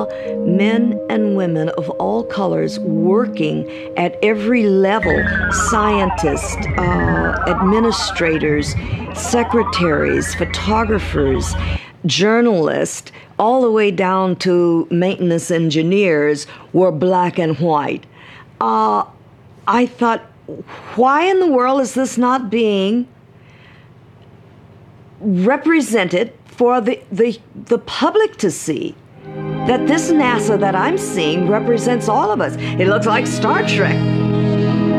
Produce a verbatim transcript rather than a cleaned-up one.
men and women of all colors working at every level, scientists, uh, administrators, secretaries, photographers, journalists, all the way down to maintenance engineers were black and white. Uh, I thought, why in the world is this not being represented for the, the, the public to see? That this NASA that I'm seeing represents all of us. It looks like Star Trek.